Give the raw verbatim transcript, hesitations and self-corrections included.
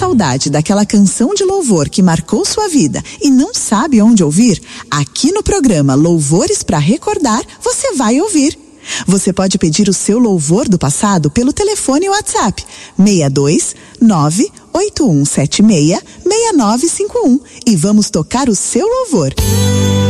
saudade daquela canção de louvor que marcou sua vida e não sabe onde ouvir? Aqui no programa Louvores para Recordar, você vai ouvir. Você pode pedir o seu louvor do passado pelo telefone WhatsApp seis dois nove oito um sete seis seis nove cinco um e vamos tocar o seu louvor.